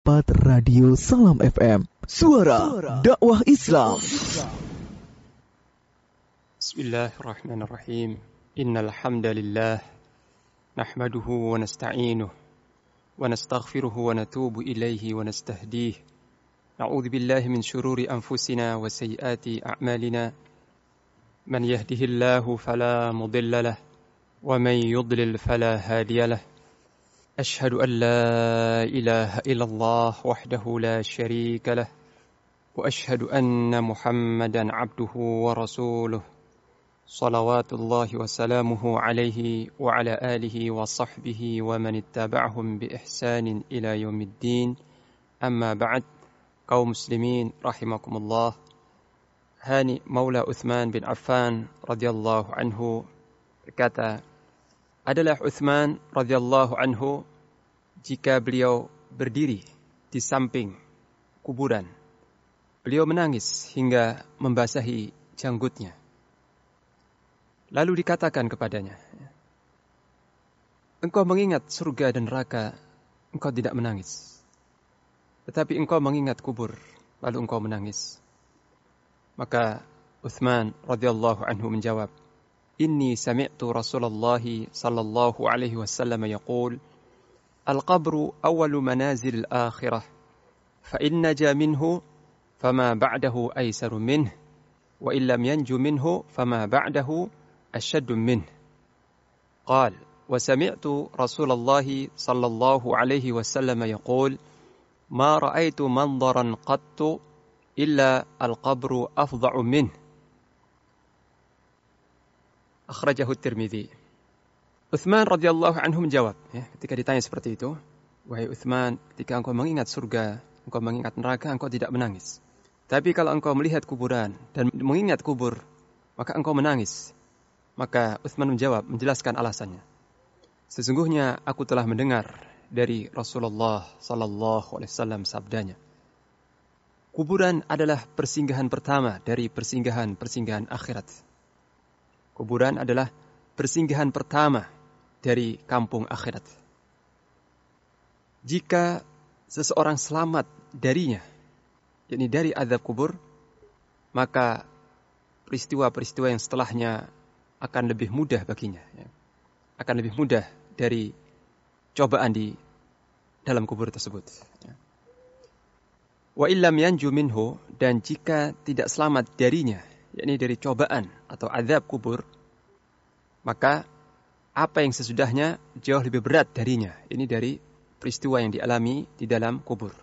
Radio Salam FM, suara dakwah Islam. Bismillahirrahmanirrahim. Innal hamdalillah nahmaduhu wa nasta'inuhu wa nastaghfiruhu wa natubu ilaihi wa nastahdihi. Na'udzu billahi min shururi anfusina wa sayyiati a'malina. Man yahdihillahu fala mudilla lahu wa man yudlil fala hadiya lahu. أشهد أن لا إله إلا الله وحده لا شريك له وأشهد أن محمدا عبده ورسوله صلوات الله وسلامه عليه وعلى آله وصحبه ومن اتبعهم بإحسان إلى يوم الدين أما بعد kaum muslimin rahimakumullah. Hani Maula Uthman bin Affan radhiyallahu anhu berkata, adalah Uthman radhiyallahu anhu jika beliau berdiri di samping kuburan, beliau menangis hingga membasahi janggutnya. Lalu dikatakan kepadanya, engkau mengingat surga dan neraka, engkau tidak menangis. Tetapi engkau mengingat kubur, lalu engkau menangis. Maka Uthman radhiyallahu anhu menjawab, Inni sami'tu Rasulullah sallallahu alaihi wasallam yaqul, Al-qabru awwalu manazil al-akhirah, fa in naja minhu fama ba'dahu aysaru minhu, wa in lam yanju minhu fama ba'dahu ashaddu minhu. Qal, wa sami'tu Rasulullah sallallahu alaihi wasallam yaqul, ma ra'aitu manzaran qattu illa al-qabru afdha'u minhu. Akhrajahu Tirmidzi. Uthman radhiyallahu anhu menjawab, ketika ditanya seperti itu, wahai Uthman, ketika engkau mengingat surga, engkau mengingat neraka, engkau tidak menangis. Tapi kalau engkau melihat kuburan dan mengingat kubur, maka engkau menangis. Maka Uthman menjawab, menjelaskan alasannya. Sesungguhnya aku telah mendengar dari Rasulullah sallallahu alaihi wasallam sabdanya, kuburan adalah persinggahan pertama dari persinggahan-persinggahan akhirat. Kuburan adalah persinggahan pertama dari kampung akhirat. Jika seseorang selamat darinya, yakni dari azab kubur, maka peristiwa-peristiwa yang setelahnya akan lebih mudah baginya. Akan lebih mudah dari cobaan di dalam kubur tersebut. Wa illam yanju minhu, dan jika tidak selamat darinya, yakni dari cobaan atau azab kubur, maka apa yang sesudahnya jauh lebih berat darinya. Ini dari peristiwa yang dialami di dalam kubur.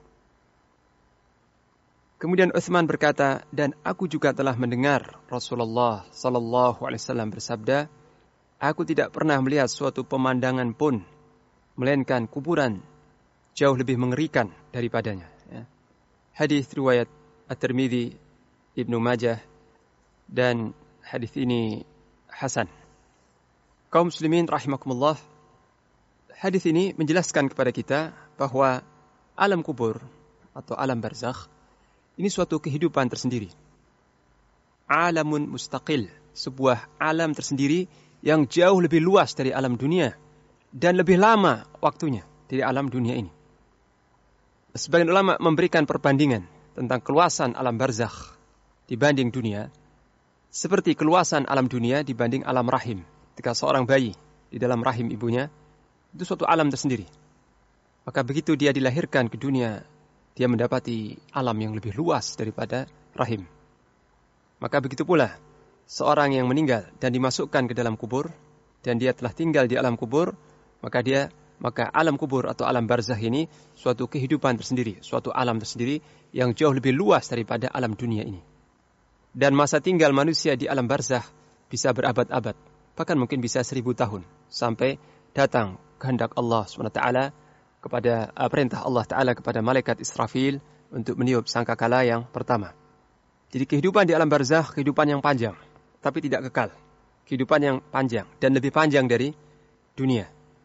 Kemudian Uthman berkata, dan aku juga telah mendengar Rasulullah sallallahu alaihi wasallam bersabda, aku tidak pernah melihat suatu pemandangan pun melainkan kuburan jauh lebih mengerikan daripadanya. Hadis riwayat At-Tirmidzi, Ibnu Majah, dan hadis ini hasan. Kaum muslimin rahimakumullah, hadis ini menjelaskan kepada kita bahwa alam kubur atau alam barzakh ini suatu kehidupan tersendiri. Alamun mustaqil, sebuah alam tersendiri yang jauh lebih luas dari alam dunia dan lebih lama waktunya dari alam dunia ini. Sebagian ulama memberikan perbandingan tentang keluasan alam barzakh dibanding dunia, seperti keluasan alam dunia dibanding alam rahim. Ketika seorang bayi di dalam rahim ibunya, itu suatu alam tersendiri. Maka begitu dia dilahirkan ke dunia, dia mendapati alam yang lebih luas daripada rahim. Maka begitu pula, seorang yang meninggal dan dimasukkan ke dalam kubur, dan dia telah tinggal di alam kubur, maka alam kubur atau alam barzakh ini suatu kehidupan tersendiri, suatu alam tersendiri yang jauh lebih luas daripada alam dunia ini. Dan masa tinggal manusia di alam barzakh bisa berabad-abad, bahkan mungkin bisa 1000 tahun, sampai datang kehendak Allah SWT kepada perintah Allah Ta'ala kepada malaikat Israfil untuk meniup sangkakala yang pertama. Jadi kehidupan di alam barzakh, kehidupan yang panjang, tapi tidak kekal. Kehidupan yang panjang dan lebih panjang dari dunia.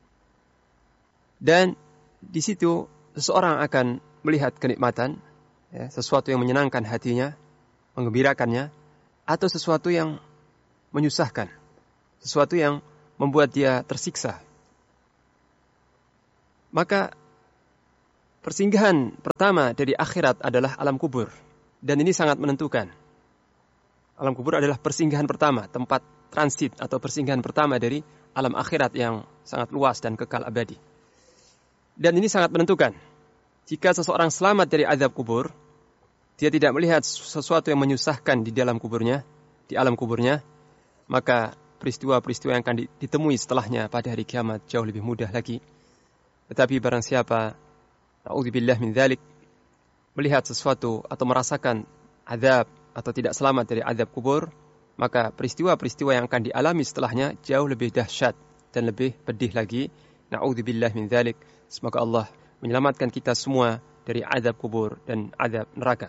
Dan di situ seseorang akan melihat kenikmatan, sesuatu yang menyenangkan hatinya, menggembirakannya, atau sesuatu yang menyusahkan, sesuatu yang membuat dia tersiksa. Maka persinggahan pertama dari akhirat adalah alam kubur. Dan ini sangat menentukan. Alam kubur adalah persinggahan pertama, tempat transit atau persinggahan pertama dari alam akhirat yang sangat luas dan kekal abadi. Dan ini sangat menentukan. Jika seseorang selamat dari azab kubur, dia tidak melihat sesuatu yang menyusahkan di dalam kuburnya, di alam kuburnya, maka peristiwa-peristiwa yang akan ditemui setelahnya pada hari kiamat jauh lebih mudah lagi. Tetapi barang siapa, na'udzubillah min dzalik, melihat sesuatu atau merasakan azab atau tidak selamat dari azab kubur, maka peristiwa-peristiwa yang akan dialami setelahnya jauh lebih dahsyat dan lebih pedih lagi. Na'udzubillah min dzalik. Semoga Allah menyelamatkan kita semua dari azab kubur dan azab neraka.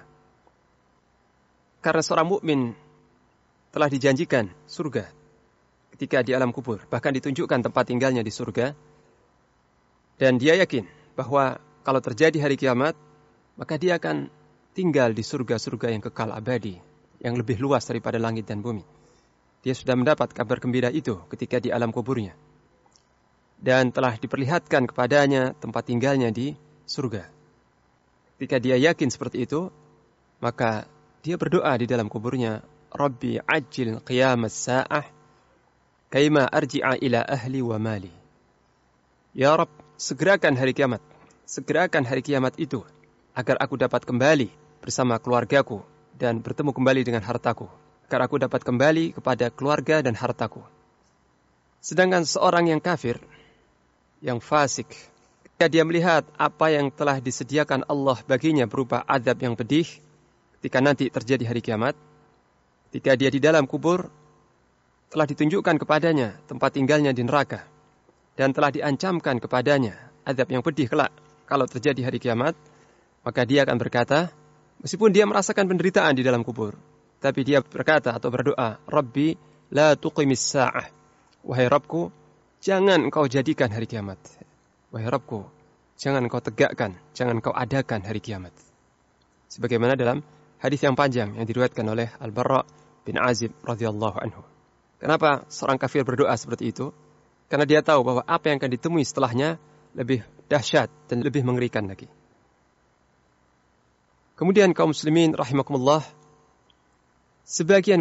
Karena seorang mukmin telah dijanjikan surga ketika di alam kubur, bahkan ditunjukkan tempat tinggalnya di surga, dan dia yakin bahwa kalau terjadi hari kiamat, maka dia akan tinggal di surga-surga yang kekal abadi, yang lebih luas daripada langit dan bumi. Dia sudah mendapat kabar gembira itu ketika di alam kuburnya. Dan telah diperlihatkan kepadanya tempat tinggalnya di surga. Ketika dia yakin seperti itu, maka dia berdoa di dalam kuburnya, Rabbi ajil qiyamas sa'ah, kaima arji'a ila ahli wa mali. Ya Rabb, segerakan hari kiamat. Segerakan hari kiamat itu, agar aku dapat kembali bersama keluargaku dan bertemu kembali dengan hartaku. Agar aku dapat kembali kepada keluarga dan hartaku. Sedangkan seorang yang kafir, yang fasik, ketika dia melihat apa yang telah disediakan Allah baginya berupa azab yang pedih, ketika nanti terjadi hari kiamat, ketika dia di dalam kubur, telah ditunjukkan kepadanya tempat tinggalnya di neraka, dan telah diancamkan kepadanya azab yang pedih kelak kalau terjadi hari kiamat, maka dia akan berkata, meskipun dia merasakan penderitaan di dalam kubur, tapi dia berkata atau berdoa, Rabbi la tuqimis sa'ah, wahai Rabbku, jangan engkau jadikan hari kiamat. Wahai Rabbku, jangan engkau tegakkan, jangan engkau adakan hari kiamat. Sebagaimana dalam hadis yang panjang yang diriwayatkan oleh Al-Barra bin Azib radhiyallahu anhu. Kenapa seorang kafir berdoa seperti itu? Karena dia tahu bahwa apa yang akan ditemui setelahnya lebih dahsyat dan lebih mengerikan lagi. Kemudian kaum muslimin rahimakumullah, sebagian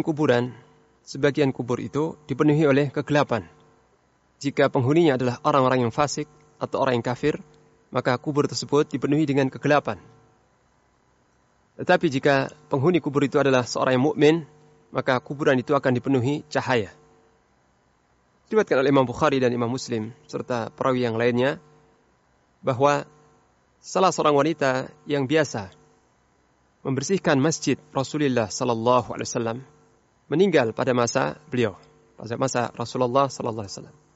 kubur itu dipenuhi oleh kegelapan. Jika penghuninya adalah orang-orang yang fasik atau orang yang kafir, maka kubur tersebut dipenuhi dengan kegelapan. Tetapi jika penghuni kubur itu adalah seorang yang mukmin, maka kuburan itu akan dipenuhi cahaya. Diriwayatkan oleh Imam Bukhari dan Imam Muslim serta perawi yang lainnya bahwa salah seorang wanita yang biasa membersihkan masjid Rasulullah sallallahu alaihi wasallam meninggal pada masa beliau, pada masa Rasulullah sallallahu alaihi wasallam.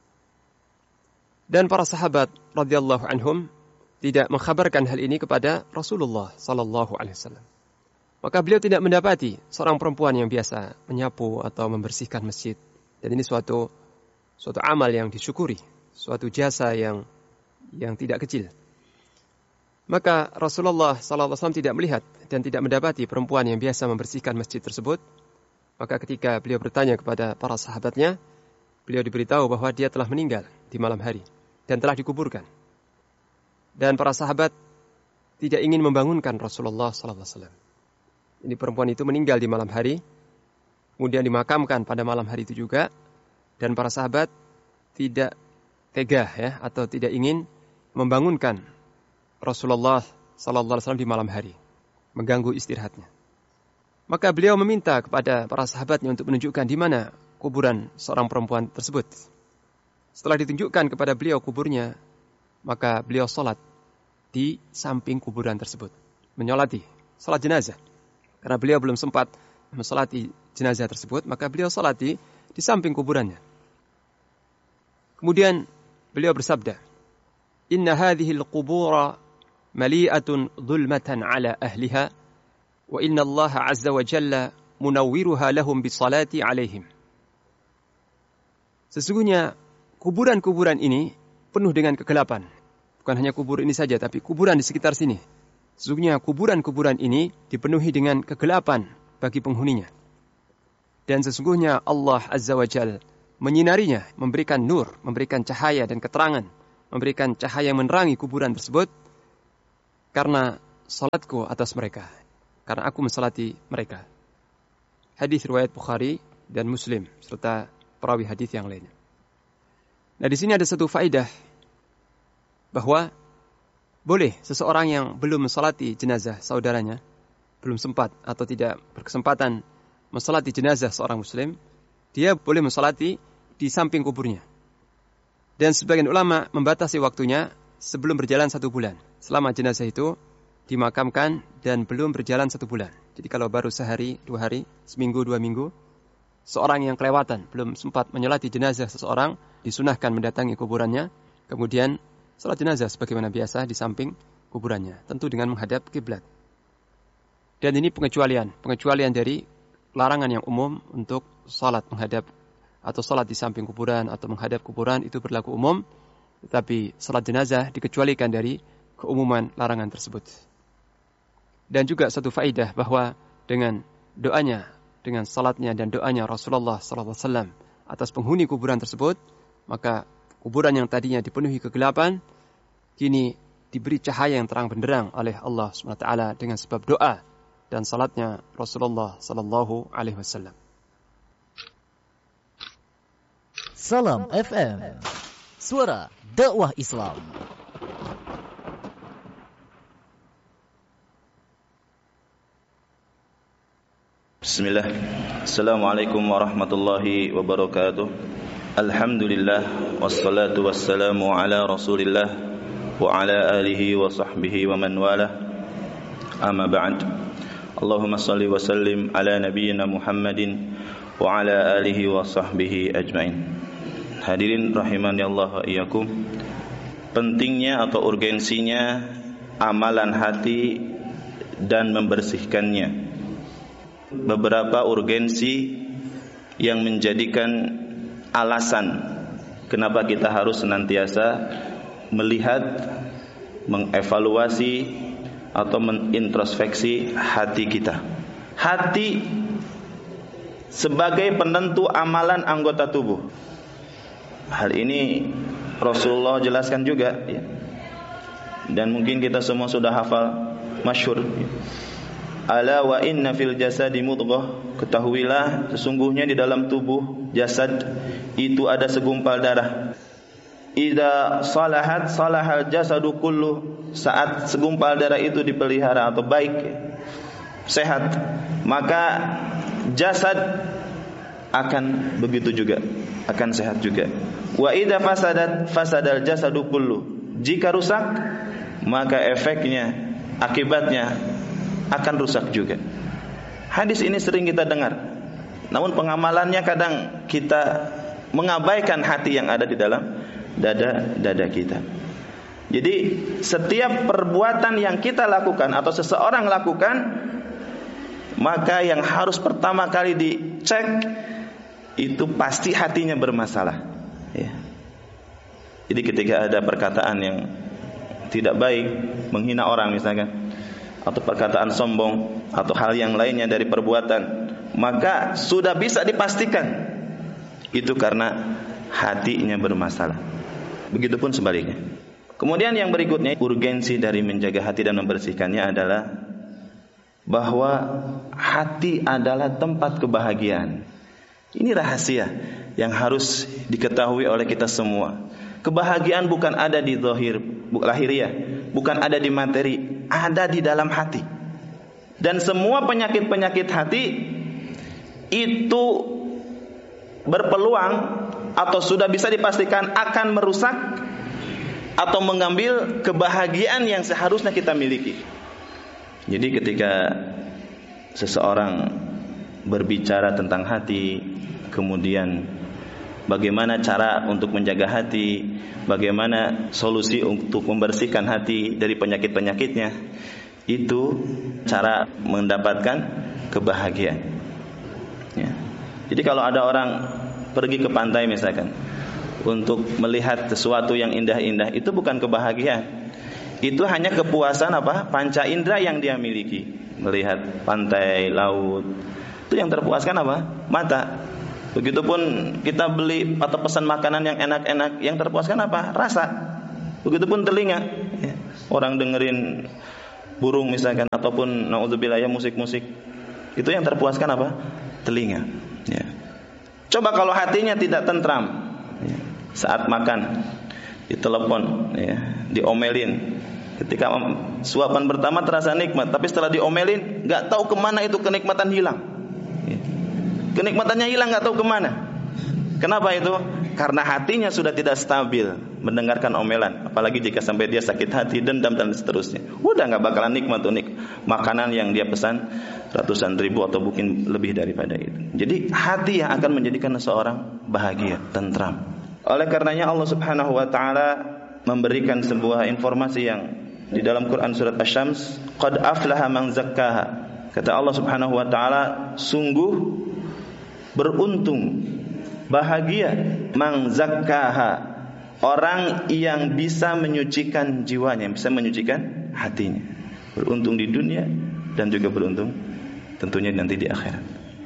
Dan para sahabat radhiyallahu anhum tidak mengkhabarkan hal ini kepada Rasulullah sallallahu alaihi wasallam. Maka beliau tidak mendapati seorang perempuan yang biasa menyapu atau membersihkan masjid. Dan ini suatu amal yang disyukuri, suatu jasa yang tidak kecil. Maka Rasulullah SAW tidak melihat dan tidak mendapati perempuan yang biasa membersihkan masjid tersebut. Maka ketika beliau bertanya kepada para sahabatnya, beliau diberitahu bahwa dia telah meninggal di malam hari dan telah dikuburkan. Dan para sahabat tidak ingin membangunkan Rasulullah SAW. Ini perempuan itu meninggal di malam hari, kemudian dimakamkan pada malam hari itu juga, dan para sahabat tidak tega atau tidak ingin membangunkan Rasulullah SAW di malam hari, mengganggu istirahatnya. Maka beliau meminta kepada para sahabatnya untuk menunjukkan di mana kuburan seorang perempuan tersebut. Setelah ditunjukkan kepada beliau kuburnya, maka beliau sholat di samping kuburan tersebut, menyolati sholat jenazah. Karena beliau belum sempat mensolati jenazah tersebut, maka beliau solati di samping kuburannya. Kemudian beliau bersabda, Inna hadhihi al-qubura mali'atun dhulmatan ala ahliha, wa inna Allah azza wa jalla munawwiruha lahum bisalati alaihim. Sesungguhnya kuburan-kuburan ini penuh dengan kegelapan. Bukan hanya kubur ini saja, tapi kuburan di sekitar sini. Sesungguhnya kuburan-kuburan ini dipenuhi dengan kegelapan bagi penghuninya. Dan sesungguhnya Allah Azza wa Jalla menyinarinya, memberikan nur, memberikan cahaya dan keterangan, memberikan cahaya yang menerangi kuburan tersebut. karena salatku atas mereka, karena aku mensalati mereka. Hadis riwayat Bukhari dan Muslim serta perawi hadis yang lainnya. Nah, di sini ada satu faedah bahwa boleh seseorang yang belum mensalati jenazah saudaranya, belum sempat atau tidak berkesempatan mensalati jenazah seorang muslim, dia boleh mensalati di samping kuburnya. Dan sebagian ulama membatasi waktunya sebelum berjalan 1 bulan. Selama jenazah itu dimakamkan dan belum berjalan 1 bulan. Jadi kalau baru sehari, 2 hari, seminggu, 2 minggu, seorang yang kelewatan, belum sempat menyolati jenazah seseorang, disunahkan mendatangi kuburannya, kemudian salat jenazah sebagaimana biasa di samping kuburannya, tentu dengan menghadap kiblat. Dan ini pengecualian dari larangan yang umum untuk salat menghadap atau salat di samping kuburan atau menghadap kuburan, itu berlaku umum, tetapi salat jenazah dikecualikan dari keumuman larangan tersebut. Dan juga satu faedah bahwa dengan doanya, dengan salatnya dan doanya Rasulullah SAW atas penghuni kuburan tersebut, maka kuburan yang tadinya dipenuhi kegelapan kini diberi cahaya yang terang benderang oleh Allah SWT dengan sebab doa dan salatnya Rasulullah SAW. Salam FM, suara dakwah Islam. Bismillah. Assalamualaikum warahmatullahi wabarakatuh. Alhamdulillah wassalatu wassalamu ala Rasulillah wa ala alihi wa sahbihi wa man wala. Amma ba'd. Allahumma salli wa sallim ala nabiyyina Muhammadin wa ala alihi wa sahbihi ajmain. Hadirin rahimani Allah wa iyyakum. Pentingnya atau urgensinya amalan hati dan membersihkannya. Beberapa urgensi yang menjadikan alasan kenapa kita harus senantiasa melihat, mengevaluasi atau menintrospeksi hati kita. Hati sebagai penentu amalan anggota tubuh. Hal ini Rasulullah jelaskan juga, ya. Dan mungkin kita semua sudah hafal, masyhur, ya. Ala wa inna fil jasadi mudghah, ketahuilah sesungguhnya di dalam tubuh jasad itu ada segumpal darah. Idza salahat salahal jasadu kullu, saat segumpal darah itu dipelihara atau baik, sehat, maka jasad akan begitu juga, akan sehat juga. Wa idza fasadat fasadal jasadu kullu, jika rusak maka efeknya, akibatnya akan rusak juga. Hadis ini sering kita dengar, namun pengamalannya kadang kita mengabaikan hati yang ada di dalam dada kita. Jadi setiap perbuatan yang kita lakukan atau seseorang lakukan, maka yang harus pertama kali dicek itu pasti hatinya bermasalah, ya. Jadi ketika ada perkataan yang tidak baik, menghina orang misalkan, atau perkataan sombong atau hal yang lainnya dari perbuatan, maka sudah bisa dipastikan itu karena hatinya bermasalah. Begitupun sebaliknya. Kemudian yang berikutnya, urgensi dari menjaga hati dan membersihkannya adalah bahwa hati adalah tempat kebahagiaan. Ini rahasia yang harus diketahui oleh kita semua. Kebahagiaan bukan ada di zahir, lahiriah, bukan ada di materi, ada di dalam hati. Dan semua penyakit-penyakit hati itu berpeluang atau sudah bisa dipastikan akan merusak atau mengambil kebahagiaan yang seharusnya kita miliki. Jadi ketika seseorang berbicara tentang hati, kemudian bagaimana cara untuk menjaga hati, bagaimana solusi untuk membersihkan hati dari penyakit-penyakitnya, itu cara mendapatkan kebahagiaan, ya. Jadi kalau ada orang pergi ke pantai misalkan untuk melihat sesuatu yang indah-indah, itu bukan kebahagiaan, itu hanya kepuasan panca indera yang dia miliki. Melihat pantai, laut, itu yang terpuaskan mata. Begitupun kita beli atau pesan makanan yang enak-enak, yang terpuaskan rasa. Begitupun telinga, ya. Orang dengerin burung misalkan, ataupun naudzubillah ya musik-musik. Itu yang terpuaskan apa? Telinga. Ya. Coba kalau hatinya tidak tentram, ya, saat makan, ditelepon, ya, diomelin. Ketika suapan pertama terasa nikmat, tapi setelah diomelin, nggak tahu kemana itu kenikmatan hilang. Kenikmatannya hilang, nggak tahu kemana. Kenapa itu? Karena hatinya sudah tidak stabil mendengarkan omelan. Apalagi jika sampai dia sakit hati, dendam dan seterusnya. Udah nggak bakalan nikmat tuh makanan yang dia pesan ratusan ribu atau mungkin lebih daripada itu. Jadi hati yang akan menjadikan seseorang bahagia, tentram. Oleh karenanya Allah Subhanahu wa taala memberikan sebuah informasi yang di dalam Quran surat Asy-Syams, qad aflaha man zakkaha. Kata Allah Subhanahu wa taala, sungguh beruntung, bahagia man zakkaha, orang yang bisa menyucikan jiwanya, bisa menyucikan hatinya. Beruntung di dunia dan juga beruntung tentunya nanti di akhirat.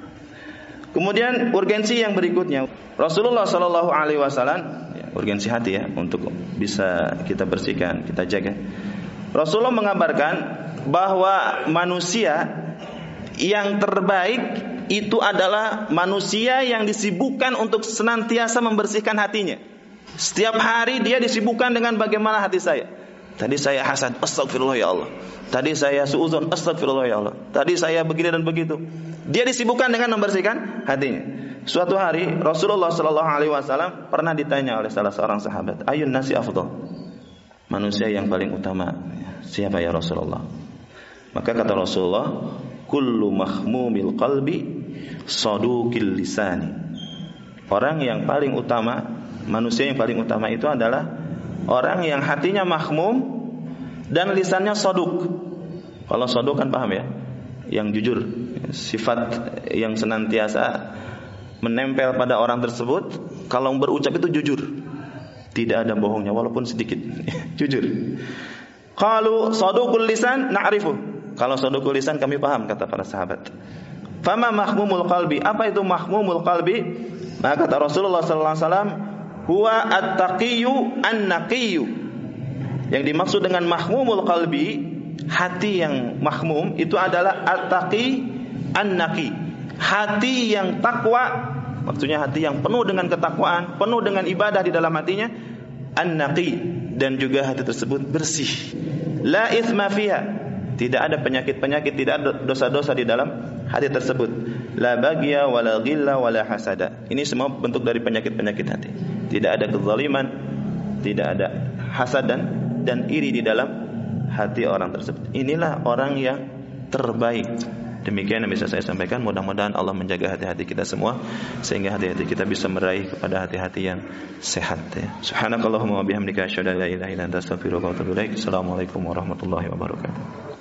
Kemudian urgensi yang berikutnya, Rasulullah sallallahu alaihi wasallam, urgensi hati ya, untuk bisa kita bersihkan, kita jaga. Rasulullah mengabarkan bahwa manusia yang terbaik itu adalah manusia yang disibukkan untuk senantiasa membersihkan hatinya. Setiap hari dia disibukkan dengan bagaimana hati saya. Tadi saya hasad, astagfirullah ya Allah. Tadi saya suudzon, astagfirullah ya Allah. Tadi saya begini dan begitu. Dia disibukkan dengan membersihkan hatinya. Suatu hari Rasulullah sallallahu alaihi wasallam pernah ditanya oleh salah seorang sahabat, ayun nasi afdal? Manusia yang paling utama siapa ya Rasulullah? Maka kata Rasulullah, kullu mahmumil qalbi saduqil lisani. Orang yang paling utama, manusia yang paling utama itu adalah orang yang hatinya mahmum dan lisannya saduk. Kalau saduk kan paham ya, yang jujur, sifat yang senantiasa menempel pada orang tersebut. Kalau berucap itu jujur, tidak ada bohongnya walaupun sedikit. Jujur. Qalu sadukul lisan na'rifu. Kalau sadukul lisan kami paham, kata para sahabat. Fama mahmumul qalbi? Apa itu mahmumul qalbi? Maka kata Rasulullah sallallahu alaihi wasallam, huwa at-taqiyyu an-naqiyyu. Yang dimaksud dengan mahmumul qalbi, hati yang mahmum itu adalah at-taqi an-naqi. Hati yang takwa, maksudnya hati yang penuh dengan ketakwaan, penuh dengan ibadah di dalam hatinya, an-naqi, dan juga hati tersebut bersih. La itsma fiha, tidak ada penyakit-penyakit, tidak ada dosa-dosa di dalam hati tersebut. La bagya wala ghilla wala hasada. Ini semua bentuk dari penyakit-penyakit hati. Tidak ada kezaliman, tidak ada hasad dan iri di dalam hati orang tersebut. Inilah orang yang terbaik. Demikian yang bisa saya sampaikan. Mudah-mudahan Allah menjaga hati-hati kita semua, sehingga hati-hati kita bisa meraih kepada hati-hati yang sehat ya. Subhanakallahumma wa bihamdika asyhadu an la ilaha illa anta astaghfiruka wa atubu ilaik. Assalamualaikum warahmatullahi wabarakatuh.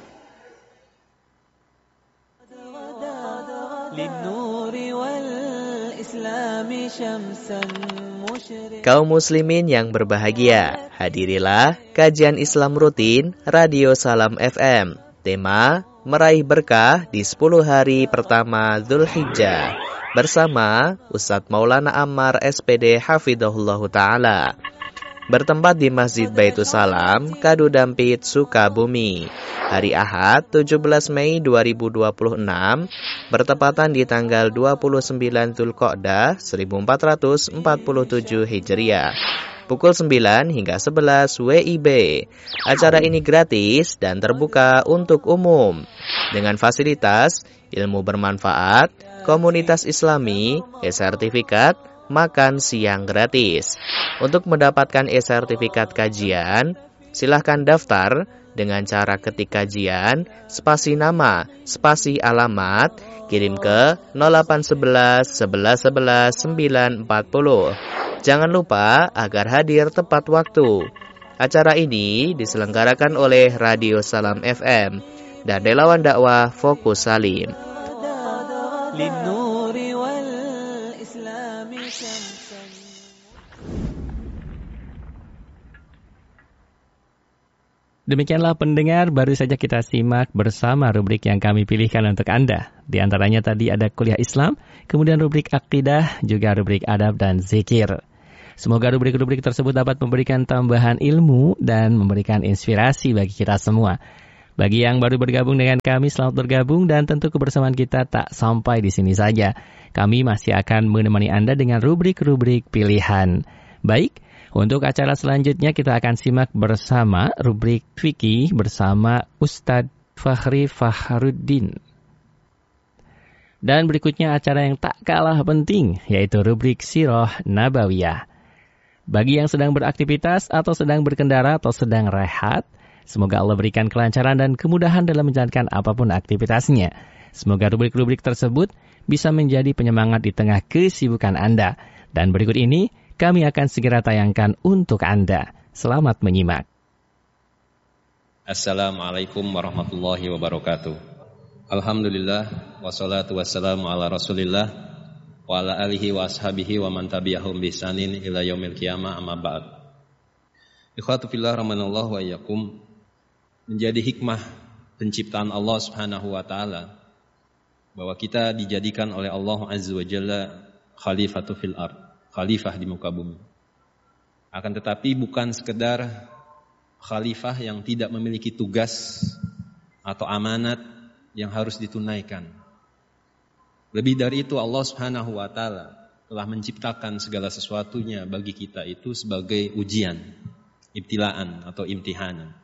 Kaum muslimin yang berbahagia, hadirilah kajian Islam rutin Radio Salam FM. Tema meraih berkah di 10 hari pertama Dzulhijjah bersama Ustadz Maulana Ammar SPD Hafidhahullahu Ta'ala. Bertempat di Masjid Baitus Salam, Kadu Dampit, Sukabumi. Hari Ahad 17 Mei 2026 bertepatan di tanggal 29 Dzulqa'dah 1447 Hijriah. Pukul 9 hingga 11 WIB. Acara ini gratis dan terbuka untuk umum. Dengan fasilitas ilmu bermanfaat, komunitas Islami, e-sertifikat, makan siang gratis. Untuk mendapatkan e-sertifikat kajian, silahkan daftar dengan cara ketik kajian, spasi nama, spasi alamat, kirim ke 0811 11 11 940. Jangan lupa agar hadir tepat waktu. Acara ini diselenggarakan oleh Radio Salam FM dan relawan dakwah Fokus Salim. Demikianlah pendengar, baru saja kita simak bersama rubrik yang kami pilihkan untuk Anda. Di antaranya tadi ada kuliah Islam, kemudian rubrik akidah, juga rubrik adab dan zikir. Semoga rubrik-rubrik tersebut dapat memberikan tambahan ilmu dan memberikan inspirasi bagi kita semua. Bagi yang baru bergabung dengan kami, selamat bergabung dan tentu kebersamaan kita tak sampai di sini saja. Kami masih akan menemani Anda dengan rubrik-rubrik pilihan. Baik, untuk acara selanjutnya kita akan simak bersama rubrik Fikih bersama Ustadz Fakhri Fakhruddin. Dan berikutnya acara yang tak kalah penting, yaitu rubrik Sirah Nabawiyah. Bagi yang sedang beraktivitas atau sedang berkendara atau sedang rehat, semoga Allah berikan kelancaran dan kemudahan dalam menjalankan apapun aktivitasnya. Semoga rubrik-rubrik tersebut bisa menjadi penyemangat di tengah kesibukan Anda. Dan berikut ini, kami akan segera tayangkan untuk Anda. Selamat menyimak. Assalamualaikum warahmatullahi wabarakatuh. Alhamdulillah, wassalatu wassalamu ala rasulillah, wa ala alihi wa ashabihi wa man tabi'ahum bisanin ila yaumil qiyamah amma ba'd. Ikhwatu fillah rahimanallah wa iyyakum. Menjadi hikmah penciptaan Allah Subhanahu wa taala bahwa kita dijadikan oleh Allah Azza wa Jalla khalifatu fil ard, khalifah di muka bumi. Akan tetapi bukan sekedar khalifah yang tidak memiliki tugas atau amanat yang harus ditunaikan. Lebih dari itu, Allah Subhanahu wa taala telah menciptakan segala sesuatunya bagi kita itu sebagai ujian, ibtilaan atau imtihanan.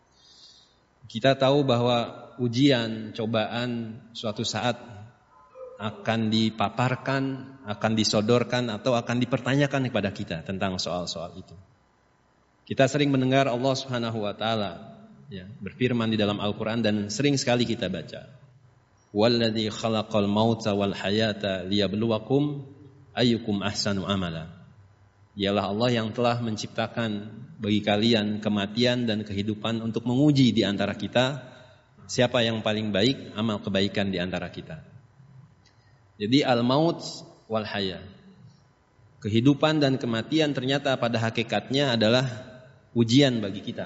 Kita tahu bahwa ujian, cobaan suatu saat akan dipaparkan, akan disodorkan atau akan dipertanyakan kepada kita tentang soal-soal itu. Kita sering mendengar Allah Subhanahu wa taala berfirman di dalam Al-Qur'an dan sering sekali kita baca. Walladzi khalaqal mauta wal hayata liyabluwakum ayyukum ahsanu amala. Ialah Allah yang telah menciptakan bagi kalian kematian dan kehidupan untuk menguji di antara kita siapa yang paling baik amal kebaikan di antara kita. Jadi al-maut wal haya, kehidupan dan kematian ternyata pada hakikatnya adalah ujian bagi kita.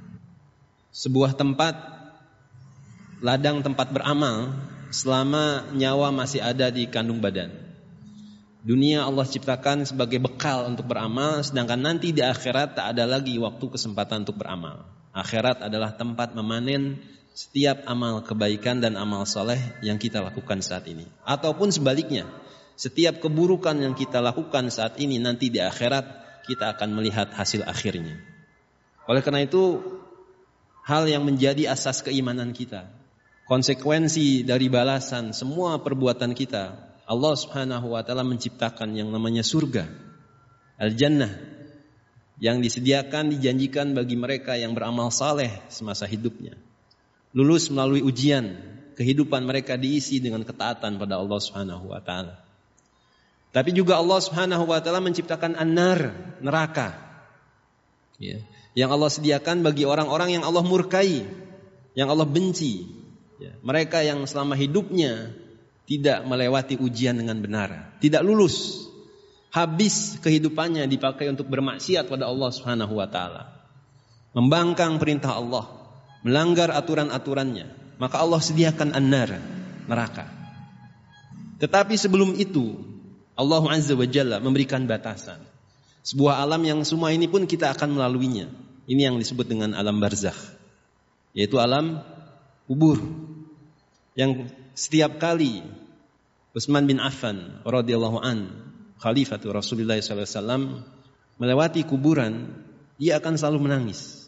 Sebuah tempat, ladang tempat beramal selama nyawa masih ada di kandung badan. Dunia Allah ciptakan sebagai bekal untuk beramal, sedangkan nanti di akhirat tak ada lagi waktu kesempatan untuk beramal. Akhirat adalah tempat memanen setiap amal kebaikan dan amal soleh yang kita lakukan saat ini. Ataupun sebaliknya, setiap keburukan yang kita lakukan saat ini nanti di akhirat kita akan melihat hasil akhirnya. Oleh karena itu, hal yang menjadi asas keimanan kita, konsekuensi dari balasan semua perbuatan kita, Allah Subhanahu wa taala menciptakan yang namanya surga, al-jannah, yang disediakan, dijanjikan bagi mereka yang beramal saleh semasa hidupnya. Lulus melalui ujian, kehidupan mereka diisi dengan ketaatan pada Allah Subhanahu wa taala. Tapi juga Allah Subhanahu wa taala menciptakan an-nar, neraka. Yang Allah sediakan bagi orang-orang yang Allah murkai, yang Allah benci. Mereka yang selama hidupnya tidak melewati ujian dengan benar, tidak lulus, habis kehidupannya dipakai untuk bermaksiat pada Allah Subhanahu wa taala, membangkang perintah Allah, melanggar aturan-aturannya, maka Allah sediakan an-nar, neraka. Tetapi sebelum itu, Allah Azza wa Jalla memberikan batasan. Sebuah alam yang semua ini pun kita akan melaluinya. Ini yang disebut dengan alam barzakh, yaitu alam kubur. Yang setiap kali Utsman bin Affan radhiyallahu an, khalifatu Rasulullah sallallahu alaihi wasallam, melewati kuburan, dia akan selalu menangis.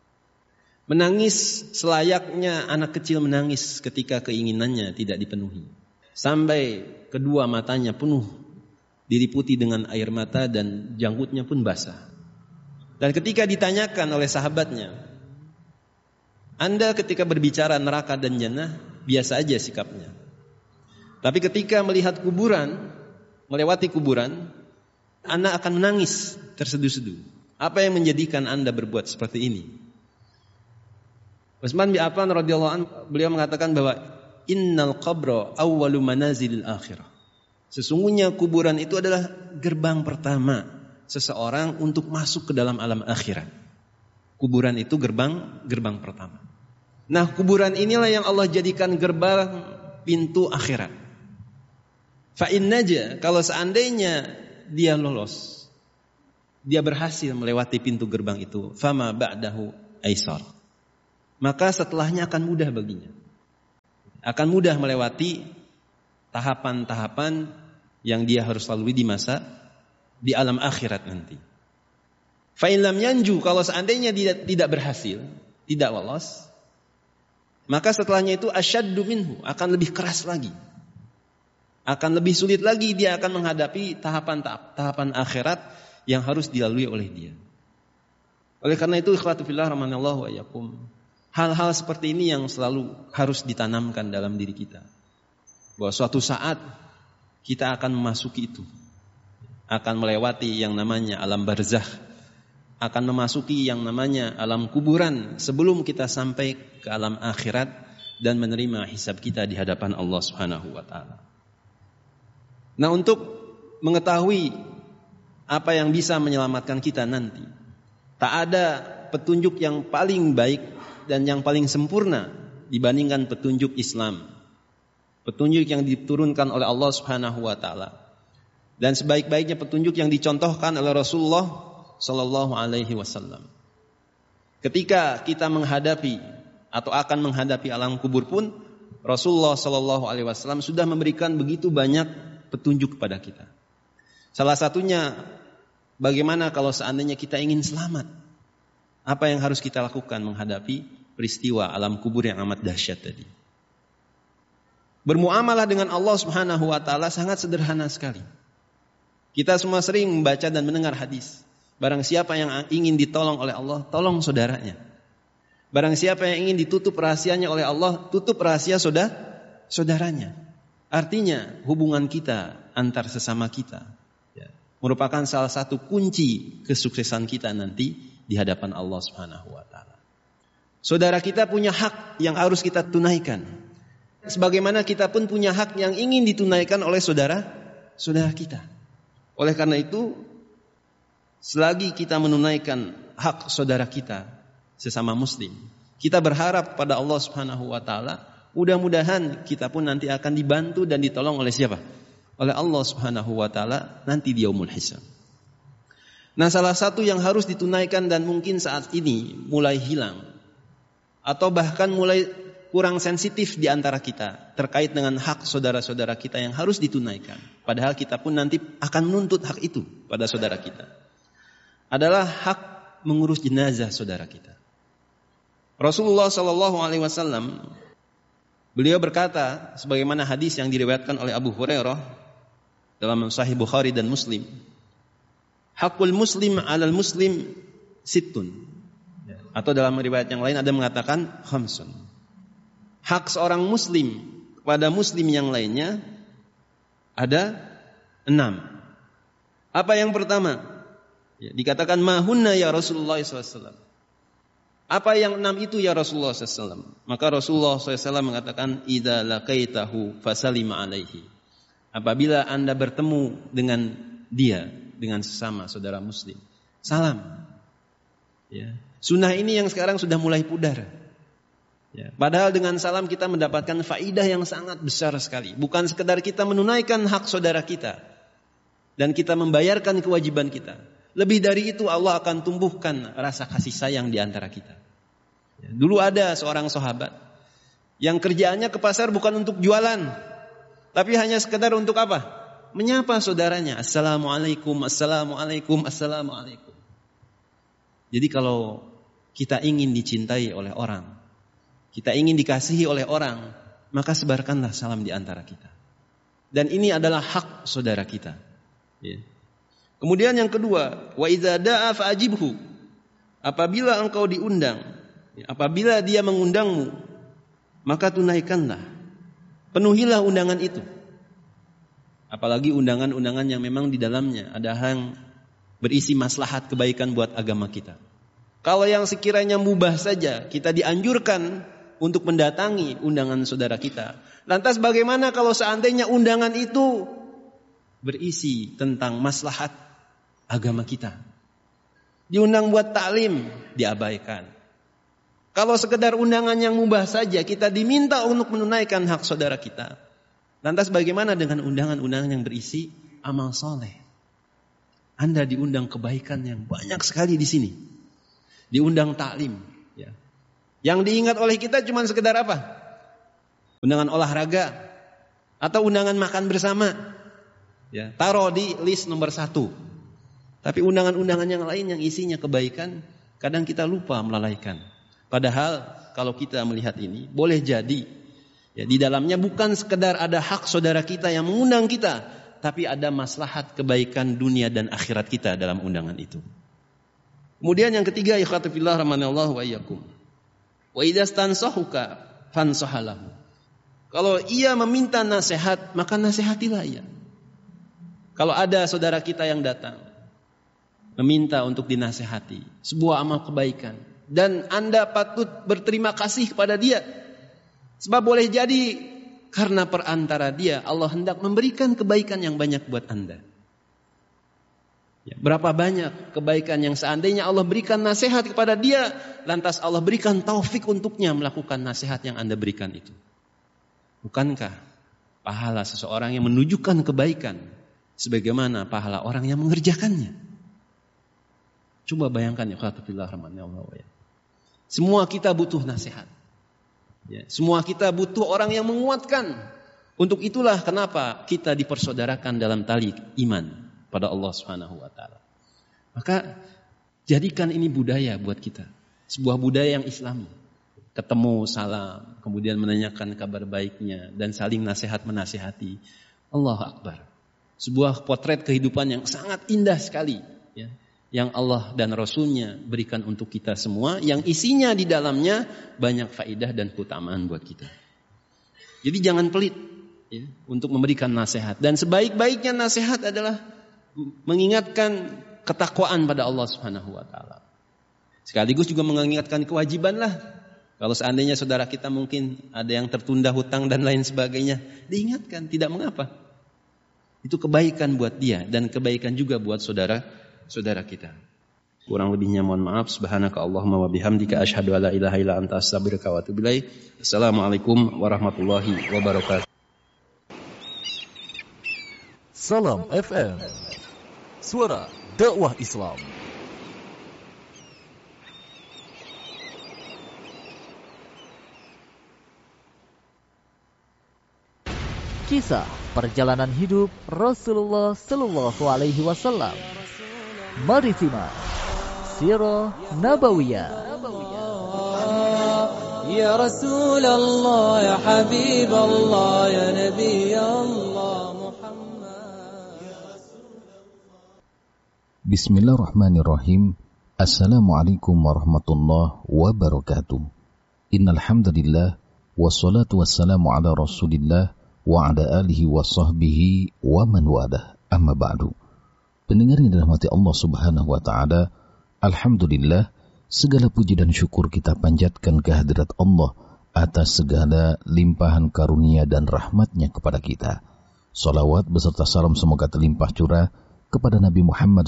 Menangis selayaknya anak kecil menangis ketika keinginannya tidak dipenuhi. Sampai kedua matanya penuh diliputi dengan air mata dan janggutnya pun basah. Dan ketika ditanyakan oleh sahabatnya, Anda ketika berbicara neraka dan jannah biasa aja sikapnya. Tapi ketika melihat kuburan, melewati kuburan, Anda akan menangis terseduh-seduh. Apa yang menjadikan Anda berbuat seperti ini? Utsman bin Affan radhiyallahu anhu, beliau mengatakan bahwa innal qabra awwalu manazilil akhirah. Sesungguhnya kuburan itu adalah gerbang pertama seseorang untuk masuk ke dalam alam akhirat. Kuburan itu gerbang pertama. Nah, kuburan inilah yang Allah jadikan gerbang pintu akhirat. Fa innaja, kalau seandainya dia lolos, dia berhasil melewati pintu gerbang itu, fama ba'dahu aisar. maka setelahnya akan mudah baginya. Akan mudah melewati tahapan-tahapan yang dia harus lalui di alam akhirat nanti. Fa in lam yanju, kalau seandainya dia tidak berhasil, tidak lolos, maka setelahnya itu asyaddu minhu, akan lebih keras lagi. Akan lebih sulit lagi dia akan menghadapi tahapan akhirat yang harus dilalui oleh dia. Oleh karena itu ikhwatu fillah rahimanallahu wa iyyakum, hal-hal seperti ini yang selalu harus ditanamkan dalam diri kita. Bahwa suatu saat kita akan memasuki itu. Akan melewati yang namanya alam barzakh, akan memasuki yang namanya alam kuburan sebelum kita sampai ke alam akhirat dan menerima hisab kita di hadapan Allah Subhanahu wa taala. Nah, untuk mengetahui apa yang bisa menyelamatkan kita nanti, tak ada petunjuk yang paling baik dan yang paling sempurna dibandingkan petunjuk Islam. Petunjuk yang diturunkan oleh Allah Subhanahu wa taala. Dan sebaik-baiknya petunjuk yang dicontohkan oleh Rasulullah sallallahu alaihi wasallam. Ketika kita menghadapi atau akan menghadapi alam kubur pun, Rasulullah sallallahu alaihi wasallam sudah memberikan begitu banyak petunjuk kepada kita. Salah satunya, bagaimana kalau seandainya kita ingin selamat? Apa yang harus kita lakukan menghadapi peristiwa alam kubur yang amat dahsyat tadi? Bermuamalah dengan Allah Subhanahu wa taala sangat sederhana sekali. Kita semua sering membaca dan mendengar hadis. Barang siapa yang ingin ditolong oleh Allah, tolong saudaranya. Barang siapa yang ingin ditutup rahasianya oleh Allah, tutup rahasia saudaranya. Artinya hubungan kita antar sesama kita merupakan salah satu kunci kesuksesan kita nanti di hadapan Allah Subhanahu wa taala. Saudara kita punya hak yang harus kita tunaikan. Sebagaimana kita pun punya hak yang ingin ditunaikan oleh saudara kita. Oleh karena itu, selagi kita menunaikan hak saudara kita sesama muslim, kita berharap pada Allah Subhanahu wa taala, mudah-mudahan kita pun nanti akan dibantu dan ditolong oleh siapa? Oleh Allah Subhanahu wa taala nanti di yaumul hisab. Nah, salah satu yang harus ditunaikan dan mungkin saat ini mulai hilang atau bahkan mulai kurang sensitif di antara kita terkait dengan hak saudara-saudara kita yang harus ditunaikan. Padahal kita pun nanti akan menuntut hak itu pada saudara kita. Adalah hak mengurus jenazah saudara kita. Rasulullah sallallahu alaihi wasallam beliau berkata sebagaimana hadis yang diriwayatkan oleh Abu Hurairah dalam Sahih Bukhari dan Muslim. Hakul muslim 'alal muslim sittun. Atau dalam riwayat yang lain ada mengatakan khamsun. Hak seorang muslim kepada muslim yang lainnya ada 6. Apa yang pertama? Dikatakan mahunna ya Rasulullah SAW. Apa yang 6 itu ya Rasulullah SAW? Maka Rasulullah SAW mengatakan idza laqaitahu fasallim alaihi. Apabila Anda bertemu dengan dia, dengan sesama saudara muslim, salam. Ya. Sunnah ini yang sekarang sudah mulai pudar. Ya. Padahal dengan salam kita mendapatkan faidah yang sangat besar sekali. Bukan sekedar kita menunaikan hak saudara kita dan kita membayarkan kewajiban kita. Lebih dari itu Allah akan tumbuhkan rasa kasih sayang di antara kita. Ya. Dulu ada seorang sahabat yang kerjaannya ke pasar bukan untuk jualan, tapi hanya sekedar untuk apa? Menyapa saudaranya. Assalamualaikum, assalamualaikum, assalamualaikum. Jadi kalau kita ingin dicintai oleh orang, kita ingin dikasihi oleh orang, maka sebarkanlah salam di antara kita. Dan ini adalah hak saudara kita. Ya. Kemudian yang kedua, wa idza da'a fa'ajibhu. Apabila engkau diundang, apabila dia mengundangmu, maka tunaikanlah. Penuhilah undangan itu. Apalagi undangan-undangan yang memang di dalamnya ada yang berisi maslahat kebaikan buat agama kita. Kalau yang sekiranya mubah saja kita dianjurkan untuk mendatangi undangan saudara kita. Lantas bagaimana kalau seandainya undangan itu berisi tentang maslahat agama kita? Diundang buat taklim, diabaikan. Kalau sekedar undangan yang mubah saja kita diminta untuk menunaikan hak saudara kita. Lantas bagaimana dengan undangan-undangan yang berisi amal soleh? Anda diundang kebaikan yang banyak sekali di sini. Diundang taklim, ya. Yang diingat oleh kita cuma sekedar apa? Undangan olahraga atau undangan makan bersama. Ya, taruh di list nomor 1. Tapi undangan-undangan yang lain yang isinya kebaikan, kadang kita lupa melalaikan. Padahal kalau kita melihat ini, boleh jadi ya, di dalamnya bukan sekedar ada hak saudara kita yang mengundang kita, tapi ada maslahat kebaikan dunia dan akhirat kita dalam undangan itu. Kemudian yang ketiga, ikhwati fillah rahimanallahu wa iyyakum. Wa idza stansahuka fansahalahu. Kalau ia meminta nasihat, maka nasihatilah ia. Kalau ada saudara kita yang datang meminta untuk dinasihati sebuah amal kebaikan, dan Anda patut berterima kasih kepada dia, sebab boleh jadi karena perantara dia Allah hendak memberikan kebaikan yang banyak buat Anda. Ya, berapa banyak kebaikan yang seandainya Allah berikan nasihat kepada dia, lantas Allah berikan taufik untuknya melakukan nasihat yang Anda berikan itu. Bukankah pahala seseorang yang menunjukkan kebaikan sebagaimana pahala orang yang mengerjakannya? Coba bayangkan ya, semua kita butuh nasihat. Ya, semua kita butuh orang yang menguatkan. Untuk itulah kenapa kita dipersaudarakan dalam tali iman pada Allah Subhanahu wa taala. Maka jadikan ini budaya buat kita. Sebuah budaya yang Islami. Ketemu, salam, kemudian menanyakan kabar baiknya dan saling nasihat menasihati. Allahu Akbar. Sebuah potret kehidupan yang sangat indah sekali, ya, yang Allah dan Rasulnya berikan untuk kita semua, yang isinya di dalamnya banyak faedah dan keutamaan buat kita. Jadi jangan pelit ya, untuk memberikan nasihat. Dan sebaik-baiknya nasihat adalah mengingatkan ketakwaan pada Allah Subhanahu wa taala. Sekaligus juga mengingatkan kewajiban lah. Kalau seandainya saudara kita mungkin ada yang tertunda hutang dan lain sebagainya, diingatkan, tidak mengapa. Itu kebaikan buat dia dan kebaikan juga buat saudara kita. Kurang lebihnya mohon maaf. Subhanaka Allahumma wa bihamdika asyhadu an la ilaha illa anta astaghfiruka wa atubu ilaik. Assalamualaikum warahmatullahi wabarakatuh. Salam FM, suara dakwah Islam. Kisah perjalanan hidup Rasulullah Sallallahu Alaihi Wasallam. Mari simak Sirah Nabawiyah. Ya Rasulullah, ya Habibullah, ya Nabi Allah Muhammad. Bismillahirrahmanirrahim. Assalamualaikum warahmatullahi wabarakatuh. Innal hamdalillah wassalatu wassalamu ala Rasulillah wa ala alihi wa sahbihi wa man wadah. Amma ba'du. Pendengar yang dirahmati Allah Subhanahu wa taala, alhamdulillah, segala puji dan syukur kita panjatkan kehadirat Allah atas segala limpahan karunia dan rahmatnya kepada kita. Salawat beserta salam semoga terlimpah curah kepada Nabi Muhammad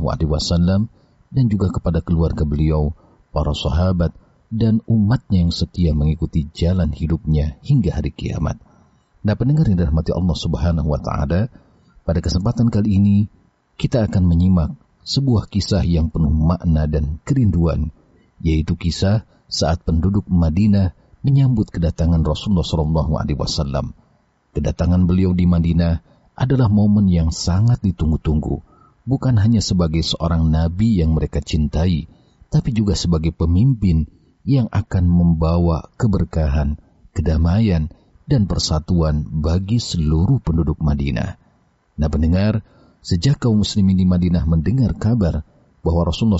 SAW dan juga kepada keluarga beliau, para sahabat dan umatnya yang setia mengikuti jalan hidupnya hingga hari kiamat. Nah, pendengar yang dirahmati Allah Subhanahu wa taala, pada kesempatan kali ini kita akan menyimak sebuah kisah yang penuh makna dan kerinduan, yaitu kisah saat penduduk Madinah menyambut kedatangan Rasulullah SAW. Kedatangan beliau di Madinah adalah momen yang sangat ditunggu-tunggu, bukan hanya sebagai seorang nabi yang mereka cintai, tapi juga sebagai pemimpin yang akan membawa keberkahan, kedamaian, dan persatuan bagi seluruh penduduk Madinah. Nah, pendengar, sejak kaum muslimin di Madinah mendengar kabar bahwa Rasulullah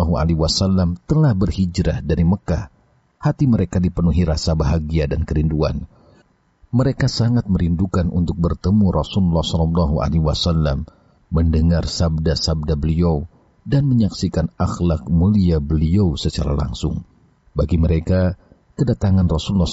SAW telah berhijrah dari Mekah, hati mereka dipenuhi rasa bahagia dan kerinduan. Mereka sangat merindukan untuk bertemu Rasulullah SAW, mendengar sabda-sabda beliau, dan menyaksikan akhlak mulia beliau secara langsung. Bagi mereka, kedatangan Rasulullah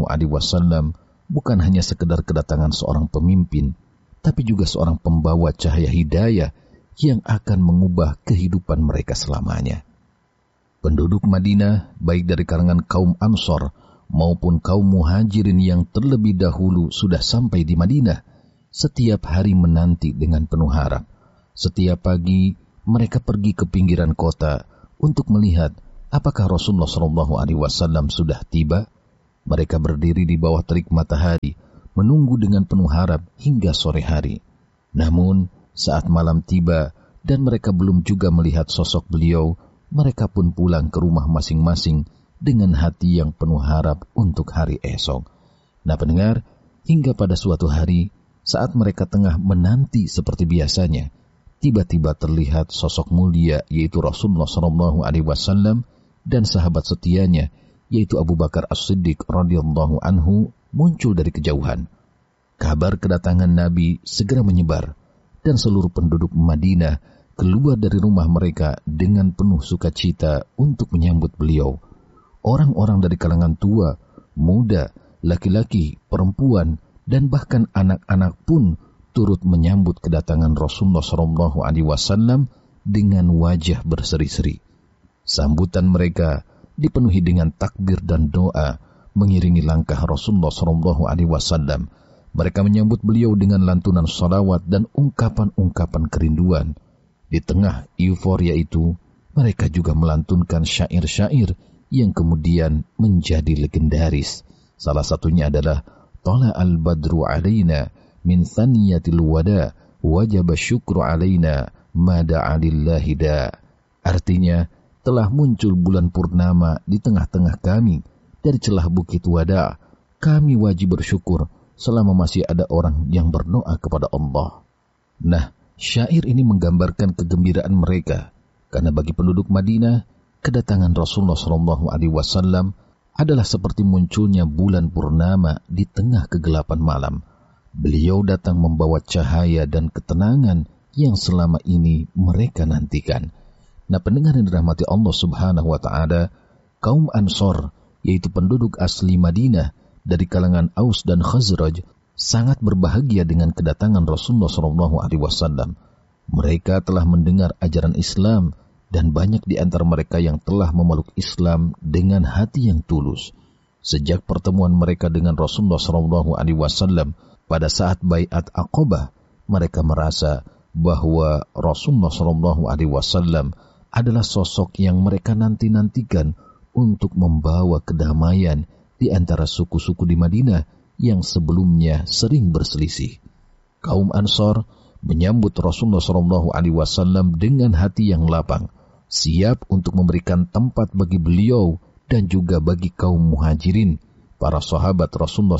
SAW bukan hanya sekedar kedatangan seorang pemimpin, tapi juga seorang pembawa cahaya hidayah yang akan mengubah kehidupan mereka selamanya. Penduduk Madinah, baik dari kalangan kaum Ansor maupun kaum Muhajirin yang terlebih dahulu sudah sampai di Madinah, setiap hari menanti dengan penuh harap. Setiap pagi mereka pergi ke pinggiran kota untuk melihat apakah Rasulullah SAW sudah tiba? Mereka berdiri di bawah terik matahari, menunggu dengan penuh harap hingga sore hari. Namun, saat malam tiba dan mereka belum juga melihat sosok beliau, mereka pun pulang ke rumah masing-masing dengan hati yang penuh harap untuk hari esok. Nah pendengar, hingga pada suatu hari, saat mereka tengah menanti seperti biasanya, tiba-tiba terlihat sosok mulia yaitu Rasulullah SAW dan sahabat setianya yaitu Abu Bakar As-Siddiq radhiyallahu anhu muncul dari kejauhan. Kabar kedatangan Nabi segera menyebar dan seluruh penduduk Madinah keluar dari rumah mereka dengan penuh sukacita untuk menyambut beliau. Orang-orang dari kalangan tua, muda, laki-laki, perempuan, dan bahkan anak-anak pun turut menyambut kedatangan Rasulullah SAW dengan wajah berseri-seri. Sambutan mereka dipenuhi dengan takbir dan doa, mengiringi langkah Rasulullah SAW. Mereka menyambut beliau dengan lantunan shalawat dan ungkapan-ungkapan kerinduan. Di tengah euforia itu, mereka juga melantunkan syair-syair yang kemudian menjadi legendaris. Salah satunya adalah Tala al-badru alaina min thaniyatil wada wajaba syukru alaina mada'a lillahi da. Artinya, telah muncul bulan purnama di tengah-tengah kami dari celah bukit wada. Kami wajib bersyukur selama masih ada orang yang berdoa kepada Allah. Nah, syair ini menggambarkan kegembiraan mereka karena bagi penduduk Madinah, kedatangan Rasulullah SAW adalah seperti munculnya bulan purnama di tengah kegelapan malam. Beliau datang membawa cahaya dan ketenangan yang selama ini mereka nantikan. Nah, pendengar yang dirahmati Allah Subhanahu wa Ta'ala, kaum Ansor, yaitu penduduk asli Madinah dari kalangan Aus dan Khazraj, sangat berbahagia dengan kedatangan Rasulullah SAW. Mereka telah mendengar ajaran Islam dan banyak di antara mereka yang telah memeluk Islam dengan hati yang tulus. Sejak pertemuan mereka dengan Rasulullah SAW pada saat Baiat Aqabah, mereka merasa bahwa Rasulullah SAW adalah sosok yang mereka nanti-nantikan untuk membawa kedamaian di antara suku-suku di Madinah yang sebelumnya sering berselisih. Kaum Ansor menyambut Rasulullah SAW dengan hati yang lapang, siap untuk memberikan tempat bagi beliau dan juga bagi kaum Muhajirin, para sahabat Rasulullah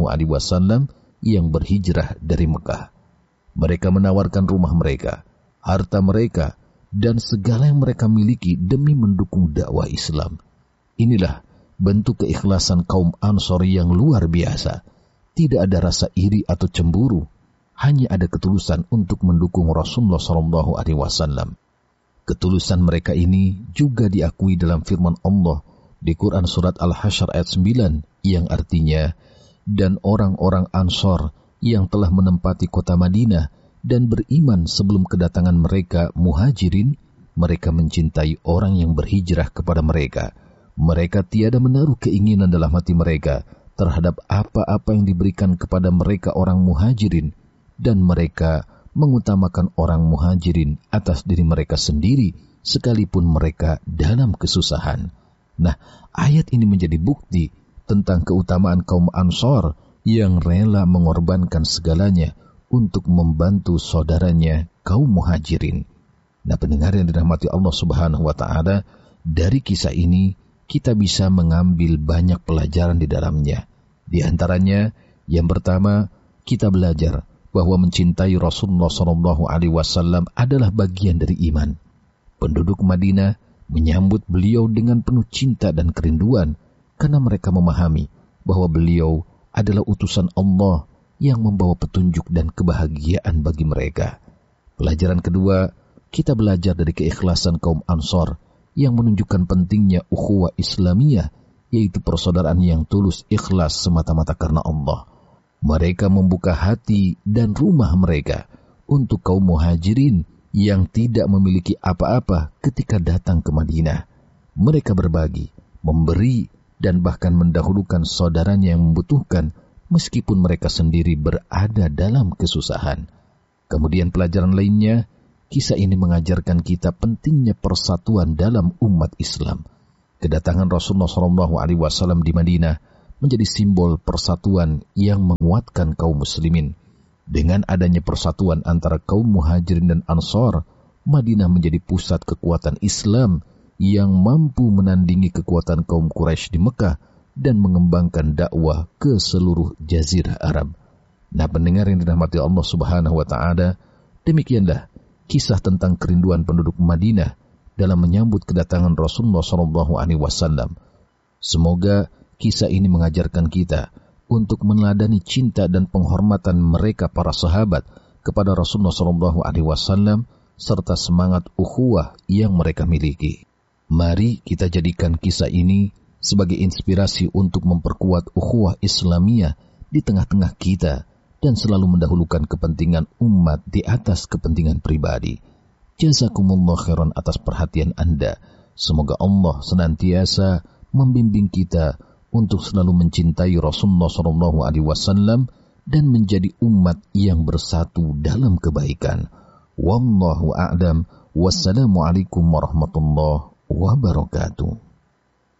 SAW yang berhijrah dari Mekah. Mereka menawarkan rumah mereka, harta mereka, dan segala yang mereka miliki demi mendukung dakwah Islam. Inilah bentuk keikhlasan kaum Ansor yang luar biasa. Tidak ada rasa iri atau cemburu, hanya ada ketulusan untuk mendukung Rasulullah SAW. Ketulusan mereka ini juga diakui dalam firman Allah di Quran Surat Al-Hasyr ayat 9 yang artinya, dan orang-orang Ansor yang telah menempati kota Madinah dan beriman sebelum kedatangan mereka Muhajirin, mereka mencintai orang yang berhijrah kepada mereka. Mereka tiada menaruh keinginan dalam hati mereka terhadap apa-apa yang diberikan kepada mereka orang Muhajirin, dan mereka mengutamakan orang Muhajirin atas diri mereka sendiri, sekalipun mereka dalam kesusahan. Nah, ayat ini menjadi bukti tentang keutamaan kaum Ansor yang rela mengorbankan segalanya untuk membantu saudaranya kaum Muhajirin. Nah, pendengar yang dirahmati Allah Subhanahu wa Ta'ala, dari kisah ini kita bisa mengambil banyak pelajaran di dalamnya. Di antaranya, yang pertama, kita belajar bahwa mencintai Rasulullah SAW adalah bagian dari iman. Penduduk Madinah menyambut beliau dengan penuh cinta dan kerinduan karena mereka memahami bahwa beliau adalah utusan Allah yang membawa petunjuk dan kebahagiaan bagi mereka. Pelajaran kedua, kita belajar dari keikhlasan kaum Ansor yang menunjukkan pentingnya ukhuwah Islamiyah, yaitu persaudaraan yang tulus ikhlas semata-mata karena Allah. Mereka membuka hati dan rumah mereka untuk kaum Muhajirin yang tidak memiliki apa-apa ketika datang ke Madinah. Mereka berbagi, memberi, dan bahkan mendahulukan saudaranya yang membutuhkan meskipun mereka sendiri berada dalam kesusahan. Kemudian pelajaran lainnya, kisah ini mengajarkan kita pentingnya persatuan dalam umat Islam. kedatangan Rasulullah SAW di Madinah menjadi simbol persatuan yang menguatkan kaum muslimin. Dengan adanya persatuan antara kaum muhajirin dan ansor, Madinah menjadi pusat kekuatan Islam yang mampu menandingi kekuatan kaum Quraisy di Mekah dan mengembangkan dakwah ke seluruh jazirah Arab. Nah, pendengar yang dirahmati Allah Subhanahu wa Ta'ala, demikianlah kisah tentang kerinduan penduduk Madinah dalam menyambut kedatangan Rasulullah SAW. Semoga kisah ini mengajarkan kita untuk meneladani cinta dan penghormatan mereka para sahabat kepada Rasulullah SAW serta semangat ukhuwah yang mereka miliki. Mari kita jadikan kisah ini sebagai inspirasi untuk memperkuat ukhuwah Islamiyah di tengah-tengah kita dan selalu mendahulukan kepentingan umat di atas kepentingan pribadi. Jazakumullah khairan atas perhatian Anda. Semoga Allah senantiasa membimbing kita untuk selalu mencintai Rasulullah SAW dan menjadi umat yang bersatu dalam kebaikan. Wallahu a'lam. Wassalamualaikum warahmatullahi wabarakatuh.